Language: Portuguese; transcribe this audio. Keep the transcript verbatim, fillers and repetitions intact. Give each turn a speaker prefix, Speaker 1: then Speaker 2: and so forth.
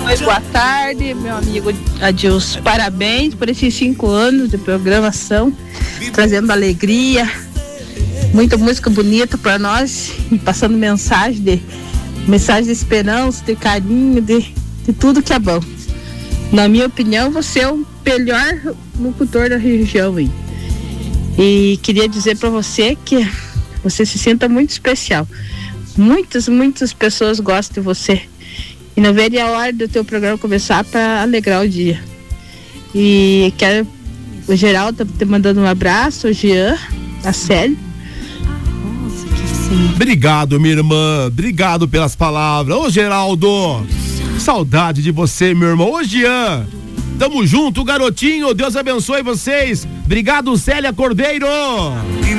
Speaker 1: Oi, boa tarde, meu amigo Adilson. Parabéns por esses cinco anos de programação, trazendo alegria, muita música bonita para nós e passando mensagem de mensagem de esperança, de carinho, de, de tudo que é bom. Na minha opinião, você é o melhor locutor da região, hein? E queria dizer para você que você se sinta muito especial. Muitas, muitas pessoas gostam de você. E não veria a hora do teu programa começar para alegrar o dia. E quero o Geraldo tá te mandando um abraço, o Jean, a Célia.
Speaker 2: Obrigado, minha irmã. Obrigado pelas palavras. Ô, Geraldo, saudade de você, meu irmão. Ô, Jean, tamo junto, garotinho. Deus abençoe vocês. Obrigado, Célia Cordeiro.